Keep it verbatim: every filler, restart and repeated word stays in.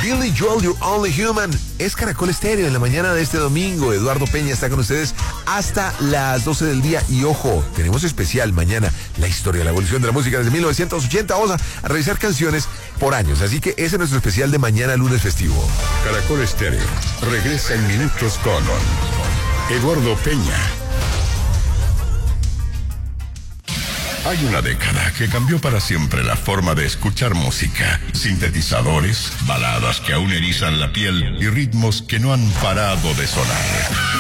Billy Joel, You're Only Human. Es Caracol Estéreo en la mañana de este domingo. Eduardo Peña está con ustedes hasta las doce del día. Y ojo, tenemos especial mañana la historia, la evolución de la música desde mil novecientos ochenta. Vamos a, a revisar canciones por años. Así que ese es nuestro especial de mañana, lunes festivo. Caracol Estéreo regresa en minutos con Eduardo Peña. Hay una década que cambió para siempre la forma de escuchar música. Sintetizadores, baladas que aún erizan la piel y ritmos que no han parado de sonar.